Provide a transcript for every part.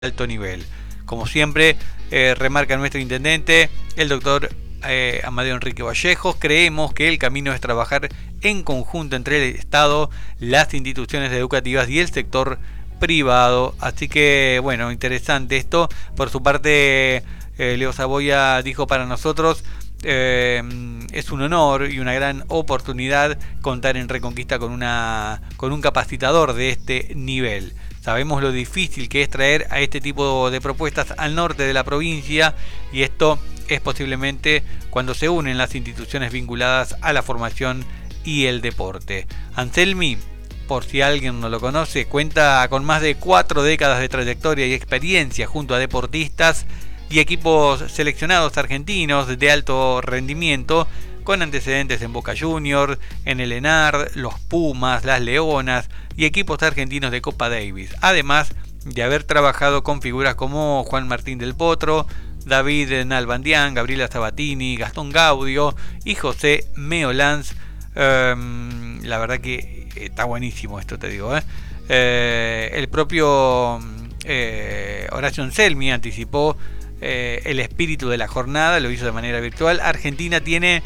alto nivel. Como siempre, remarca nuestro intendente, el doctor Amadeo Enrique Vallejos, creemos que el camino es trabajar en conjunto entre el Estado, las instituciones educativas y el sector privado. Así que, bueno, interesante esto. Por su parte, Leo Saboya dijo: para nosotros es un honor y una gran oportunidad contar en Reconquista con un capacitador de este nivel. Sabemos lo difícil que es traer a este tipo de propuestas al norte de la provincia, y esto es posiblemente cuando se unen las instituciones vinculadas a la formación y el deporte. Anselmi, por si alguien no lo conoce, cuenta con más de 4 décadas de trayectoria y experiencia junto a deportistas y equipos seleccionados argentinos de alto rendimiento, con antecedentes en Boca Juniors, en el ENAR, los Pumas, las Leonas y equipos argentinos de Copa Davis, además de haber trabajado con figuras como Juan Martín del Potro, David Nalbandián, Gabriela Sabatini, Gastón Gaudio y José Meolans. La verdad que está buenísimo esto, te digo. El propio Horacio Anselmi anticipó el espíritu de la jornada, lo hizo de manera virtual. Argentina tiene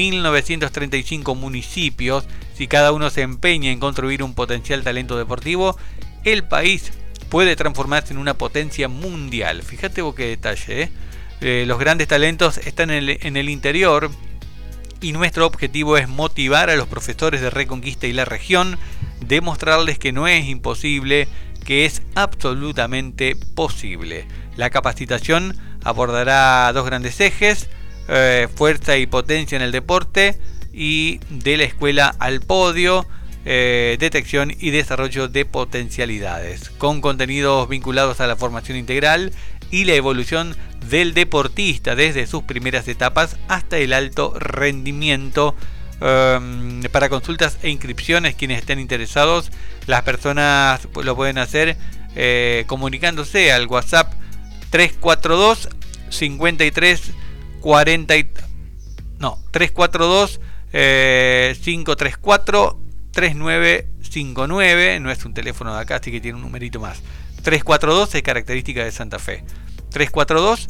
1935 municipios. Si cada uno se empeña en construir un potencial talento deportivo, el país puede transformarse en una potencia mundial. Fíjate vos qué detalle, los grandes talentos están en el interior, y nuestro objetivo es motivar a los profesores de Reconquista y la región, demostrarles que no es imposible, que es absolutamente posible. La capacitación abordará 2 grandes ejes: fuerza y potencia en el deporte, y de la escuela al podio, detección y desarrollo de potencialidades, con contenidos vinculados a la formación integral y la evolución del deportista desde sus primeras etapas hasta el alto rendimiento. Para consultas e inscripciones, quienes estén interesados, las personas lo pueden hacer comunicándose al WhatsApp 342 53 40 342 534 3959. No es un teléfono de acá, así que tiene un numerito más. 342 es característica de Santa Fe. 342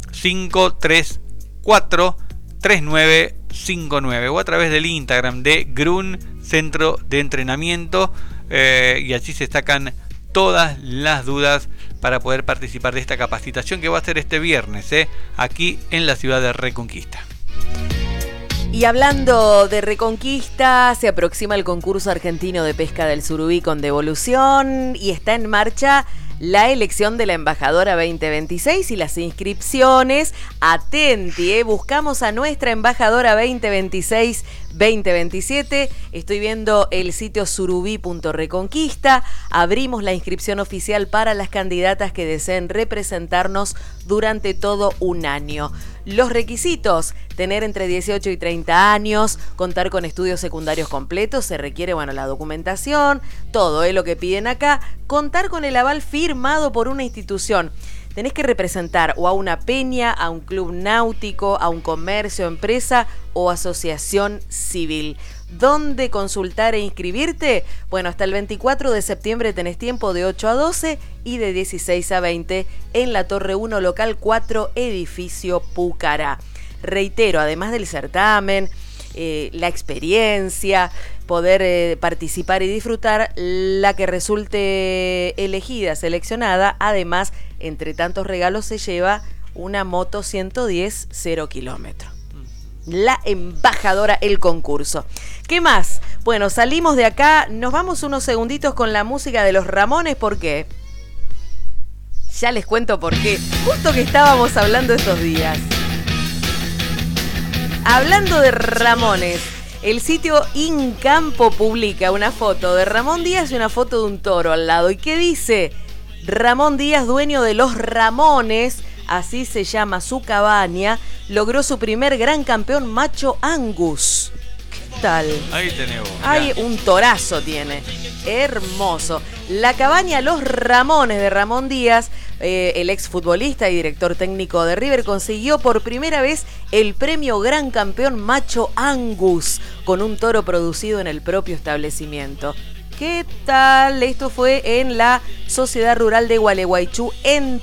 534 3959, o a través del Instagram de Grun Centro de Entrenamiento, y allí se sacan todas las dudas para poder participar de esta capacitación que va a ser este viernes, aquí en la ciudad de Reconquista. Y hablando de Reconquista, se aproxima el concurso argentino de pesca del surubí con devolución, y está en marcha la elección de la embajadora 2026 y las inscripciones. Atenti, buscamos a nuestra embajadora 2026-2027. Estoy viendo el sitio surubí.reconquista. Abrimos la inscripción oficial para las candidatas que deseen representarnos durante todo un año. Los requisitos: tener entre 18 y 30 años, contar con estudios secundarios completos, se requiere, la documentación, todo lo que piden acá, contar con el aval firmado por una institución. Tenés que representar o a una peña, a un club náutico, a un comercio, empresa o asociación civil. ¿Dónde consultar e inscribirte? Hasta el 24 de septiembre tenés tiempo, de 8 a 12 y de 16 a 20 en la Torre 1, local 4, edificio Pucará. Reitero, además del certamen, la experiencia, poder participar y disfrutar, la que resulte elegida, seleccionada, además, entre tantos regalos, se lleva una moto 110 0 kilómetros. La embajadora, el concurso. ¿Qué más? Salimos de acá, nos vamos unos segunditos con la música de los Ramones. ¿Por qué? Ya les cuento por qué. Justo que estábamos hablando estos días. Hablando de Ramones, el sitio Incampo publica una foto de Ramón Díaz y una foto de un toro al lado. ¿Y qué dice? Ramón Díaz, dueño de los Ramones, así se llama su cabaña, logró su primer gran campeón macho Angus. ¿Qué tal? Ahí tenemos. Hay un torazo, tiene. Hermoso. La cabaña Los Ramones de Ramón Díaz, el exfutbolista y director técnico de River, consiguió por primera vez el premio Gran Campeón Macho Angus con un toro producido en el propio establecimiento. ¿Qué tal? Esto fue en la Sociedad Rural de Gualeguaychú, en